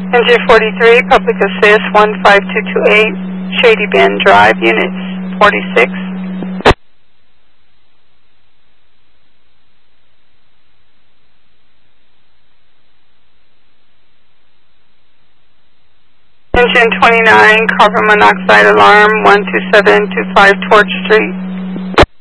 Engine 43, Public Assist 15228, Shady Bend Drive, Units 46. Engine 29, Carbon Monoxide Alarm 12725 Torch Street.